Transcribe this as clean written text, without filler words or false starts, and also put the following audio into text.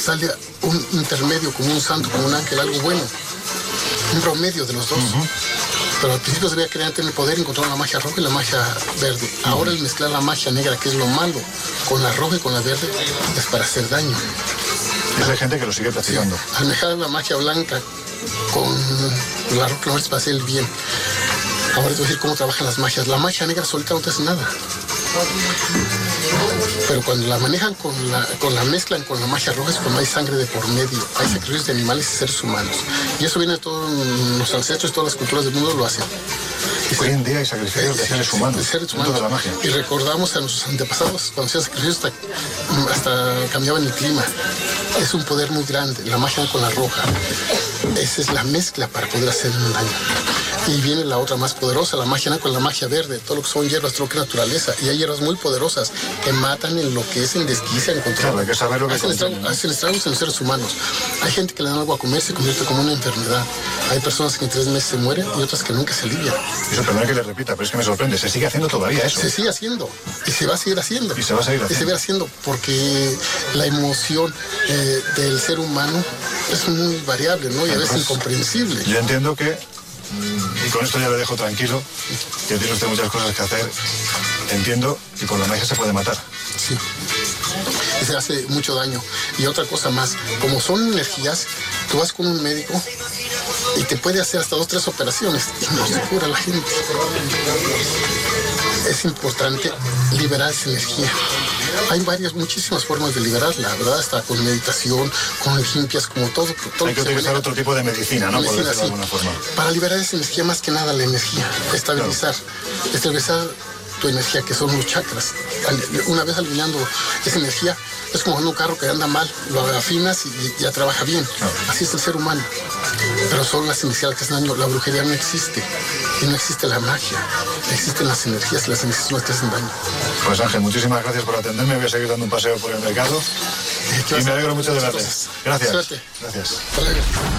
sale un intermedio, como un santo, como un ángel, algo bueno. Un promedio de los dos. Pero al principio se veía que querían tener poder, encontrar la magia roja y la magia verde. Ahora el mezclar la magia negra, que es lo malo, con la roja y con la verde, es para hacer daño. Y hay gente que lo sigue practicando. Sí. Al mezclar la magia blanca con la roja es para hacer el bien. Ahora te voy a decir cómo trabajan las magias. La magia negra solita no te hace nada. Pero cuando la manejan con la mezclan con la magia roja es cuando hay sangre de por medio. Hay sacrificios de animales y seres humanos. Y eso viene de todos los ancestros, todas las culturas del mundo lo hacen. Hoy en día hay sacrificios de seres humanos. De seres humanos. De la magia. Y recordamos a nuestros antepasados cuando hacían sacrificios hasta cambiaban el clima. Es un poder muy grande, la magia con la roja. Esa es la mezcla para poder hacer un daño. Y viene la otra más poderosa, la magia con la magia verde, todo lo que son hierbas, todo lo que es naturaleza. Y hay hierbas muy poderosas que matan, enloquecen, desquician, controlan. Claro, hay que saber lo que hacen estragos en los seres humanos. Hay gente que le dan algo a comer, se convierte como una enfermedad. Hay personas que en 3 meses se mueren y otras que nunca se alivian. Eso perdona que le repita, pero es que me sorprende. Se sigue haciendo todavía eso. Se sigue haciendo. Y se va a seguir haciendo. Y se va a seguir haciendo. Y se va a seguir haciendo porque la emoción del ser humano es muy variable, ¿no? Y a veces incomprensible. Yo entiendo que, y con esto ya le dejo tranquilo, que tiene usted muchas cosas que hacer. Entiendo que con la magia se puede matar. Sí. Y se hace mucho daño. Y otra cosa más, como son energías, tú vas con un médico y te puede hacer hasta 2 o 3 operaciones y no se cura la gente. Es importante liberar esa energía. Hay muchísimas formas de liberarla, ¿verdad? Hasta con meditación, con limpias, como todo. Hay que utilizar otro tipo de medicina, ¿no? Por decirlo de alguna forma. Para liberar esa energía, más que nada la energía. Estabilizar tu energía, que son los chakras. Una vez alineando esa energía, es como en un carro que anda mal, lo afinas y ya trabaja bien. Claro. Así es el ser humano. Pero son las iniciales que hacen daño. La brujería no existe. Y no existe la magia. Existen las energías y las energías son las que hacen daño. Pues Ángel, muchísimas gracias por atenderme. Voy a seguir dando un paseo por el mercado. Y me alegro mucho de verte. Gracias. Suerte. Gracias. Hasta luego.